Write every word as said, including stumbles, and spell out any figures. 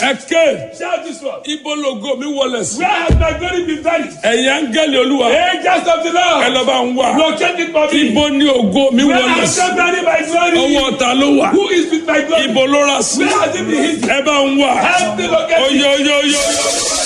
Ẹ̀kẹ́. Shout this one. Ibo logo mi wọlé sí. Where has my glory been vanished? Ẹ̀yin áńgẹ́lì Olúwa. Angels of the Ẹ Lord. lọ bá ń wá. Locate it for me. Ibo ni ògo mi Where wọlé has sí. God buried my glory? Ọwọ́ ọ̀tá ló wà. Who is with my glory? Ibo ló rà sí. Where has it been hidden? Ẹ bá ń wá. Help me locate it. Oyo oyo oyo.